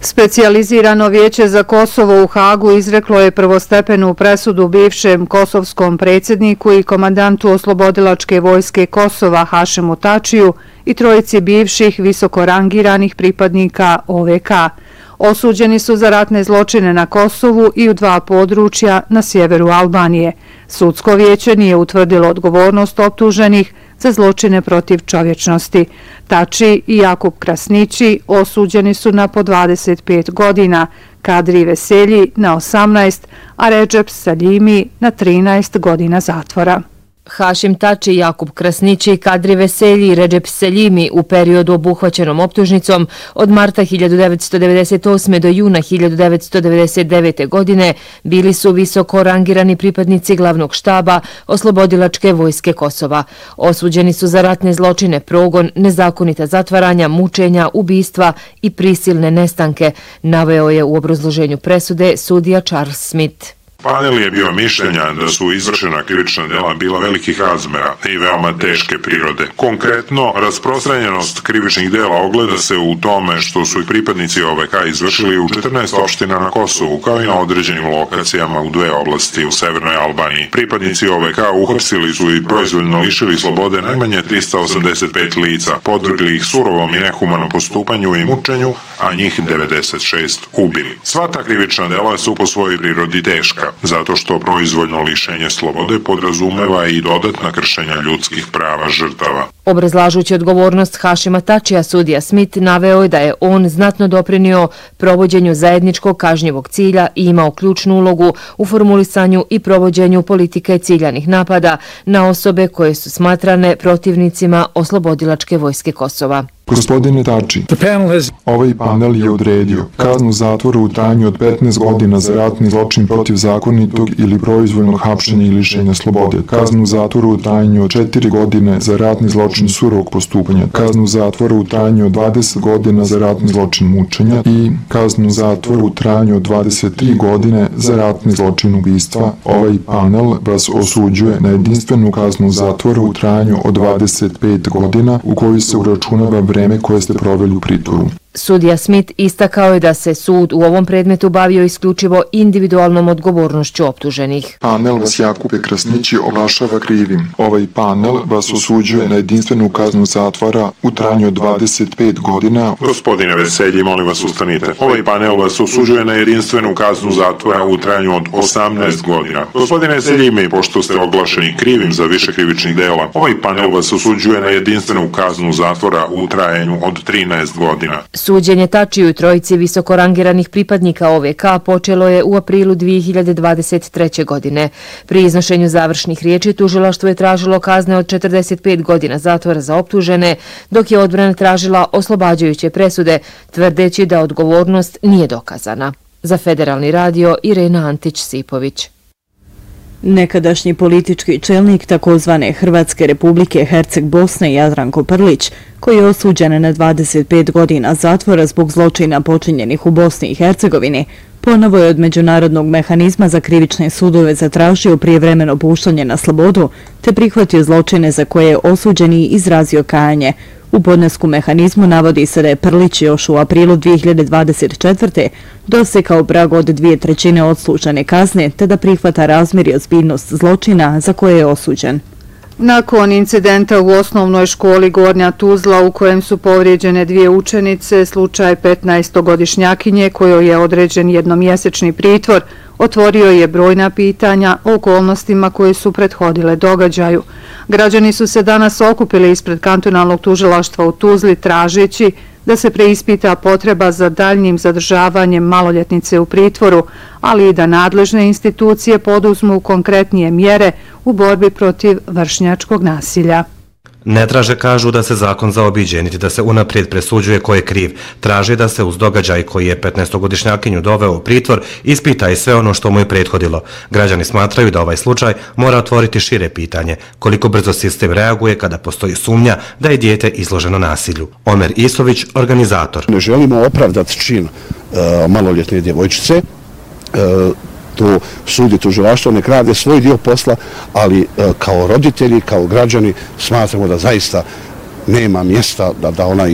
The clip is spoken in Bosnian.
Specijalizirano vijeće za Kosovo u Hagu izreklo je prvostepenu presudu bivšem kosovskom predsjedniku i komandantu oslobodilačke vojske Kosova Hašimu Tačiju i trojici bivših visokorangiranih pripadnika OVK. Osuđeni su za ratne zločine na Kosovu i u 2 područja na sjeveru Albanije. Sudsko vijeće nije utvrdilo odgovornost optuženih za zločine protiv čovječnosti. Tači i Jakub Krasnići osuđeni su na po 25 godina, Kadri Veselji na 18, a Redžep Seljimi na 13 godina zatvora. Hašim Tači, Jakub Krasnići, Kadri Veselji i Redžep Seljimi u periodu obuhvaćenom optužnicom od marta 1998. do juna 1999. godine bili su visoko rangirani pripadnici glavnog štaba Oslobodilačke vojske Kosova. Osuđeni su za ratne zločine, progon, nezakonita zatvaranja, mučenja, ubistva i prisilne nestanke, naveo je u obrazloženju presude sudija Charles Smith. Panel je bio mišljenja da su izvršena krivična dela bila velikih razmera i veoma teške prirode. Konkretno, rasprostranjenost krivičnih dela ogleda se u tome što su i pripadnici OVK izvršili u 14 opština na Kosovu, kao i na određenim lokacijama u 2 oblasti u severnoj Albaniji. Pripadnici OVK uhapsili su i proizvoljno lišili slobode najmanje 385 lica, podvrgli ih surovom i nehumanom postupanju i mučenju, a njih 96 ubili. Sva ta krivična dela su po svojoj prirodi teška, zato što proizvoljno lišenje slobode podrazumeva i dodatna kršenja ljudskih prava žrtava. Obrazlažući odgovornost Hašima Tačija, sudija Smith naveo je da je on znatno doprinio provođenju zajedničkog kažnjivog cilja i imao ključnu ulogu u formulisanju i provođenju politike ciljanih napada na osobe koje su smatrane protivnicima Oslobodilačke vojske Kosova. Gospodine Tači, ovaj panel je odredio kaznu zatvora u trajanju od 15 godina za ratni zločin protiv zakonitog ili proizvoljnog hapšenja i lišenja slobode, kaznu zatvora u trajanju od 4 godine za ratni zločin surovog postupanja, kaznu zatvora u trajanju od 20 godina za ratni zločin mučenja i kaznu zatvora u trajanju od 23 godine za ratni zločin ubistva. Ovaj panel vas osuđuje na jedinstvenu kaznu zatvora u trajanju od 25 godina u kojoj se uračunava vreme koje ste proveli u pritvoru. Sudija Smith istakao je da se sud u ovom predmetu bavio isključivo individualnom odgovornošću optuženih. Panel vas Jakube Krasnići oglašava krivim. Ovaj panel vas osuđuje na jedinstvenu kaznu zatvora u trajanju od 25 godina. Gospodine Veselji, molim vas ustanite. Ovaj panel vas osuđuje na jedinstvenu kaznu zatvora u trajanju od 18 godina. Gospodine Veselji, pošto ste oglašeni krivim za više krivičnih dela, ovaj panel vas osuđuje na jedinstvenu kaznu zatvora u trajanju od 13 godina. Suđenje Tačiju i trojici visokorangiranih pripadnika OVK počelo je u aprilu 2023. godine. Pri iznošenju završnih riječi tužilaštvo je tražilo kazne od 45 godina zatvora za optužene, dok je odbrana tražila oslobađajuće presude, tvrdeći da odgovornost nije dokazana. Za Federalni radio Irena Antić-Sipović. Nekadašnji politički čelnik takozvane Hrvatske republike Herceg Bosne Jadranko Prlić, koji je osuđen na 25 godina zatvora zbog zločina počinjenih u Bosni i Hercegovini, ponovo je od Međunarodnog mehanizma za krivične sudove zatražio prijevremeno puštanje na slobodu, te prihvatio zločine za koje je osuđen i izrazio kajanje. U podnesku mehanizmu navodi se da je Prlić još u aprilu 2024. dosegao prag od 2/3 odslužene kazne, te da prihvata razmjer i ozbiljnost zločina za koje je osuđen. Nakon incidenta u osnovnoj školi Gornja Tuzla u kojem su povrijeđene 2 učenice, slučaj 15-godišnjakinje kojoj je određen jednomjesečni pritvor, otvorio je brojna pitanja o okolnostima koje su prethodile događaju. Građani su se danas okupili ispred kantonalnog tužilaštva u Tuzli tražeći da se preispita potreba za daljnjim zadržavanjem maloljetnice u pritvoru, ali i da nadležne institucije poduzmu konkretnije mjere u borbi protiv vršnjačkog nasilja. Ne traže, kažu, da se zakon zaobiđe, niti da se unaprijed presuđuje ko je kriv. Traže da se uz događaj koji je 15-godišnjakinju doveo u pritvor ispita i sve ono što mu je prethodilo. Građani smatraju da ovaj slučaj mora otvoriti šire pitanje, koliko brzo sistem reaguje kada postoji sumnja da je dijete izloženo nasilju. Omer Isović, organizator. Ne želimo opravdati čin maloljetne djevojčice, to sudi tužilaštvo, nek rade svoj dio posla, ali kao roditelji, kao građani smatramo da zaista nema mjesta da ona